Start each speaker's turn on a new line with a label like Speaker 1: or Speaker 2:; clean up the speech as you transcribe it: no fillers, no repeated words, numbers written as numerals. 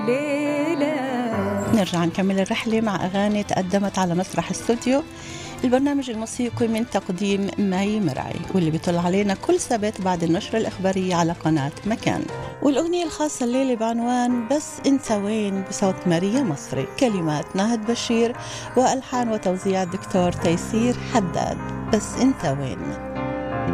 Speaker 1: نرجع نكمل الرحلة مع أغاني تقدمت على مسرح استوديو، البرنامج الموسيقي من تقديم مي مرعي، واللي بيطل علينا كل سبت بعد النشرة الإخبارية على قناة مكان. والأغنية الخاصة الليلة بعنوان بس انت وين بصوت ماريا مصري، كلمات ناهد بشير وألحان وتوزيع الدكتور تيسير حداد. بس انت وين.